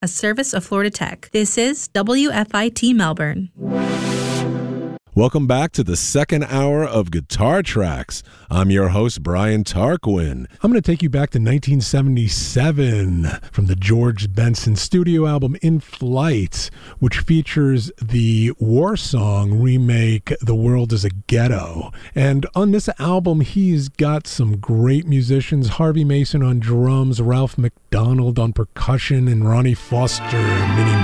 a service of Florida Tech. This is WFIT Melbourne. Welcome back to the second hour of Guitar Tracks. I'm your host, Brian Tarquin. I'm going to take you back to 1977 from the George Benson studio album In Flight, which features the War Song remake, The World is a Ghetto. And on this album, he's got some great musicians, Harvey Mason on drums, Ralph McDonald on percussion, and Ronnie Foster and Minnie